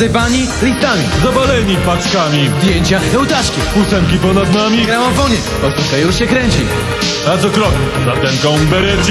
zasypani listami, Zawaleni paczkami, zdjęcia eutaszki, ósemki ponad nami. gramofonie, otóż już się kręci. A co krok, za tenką bereci.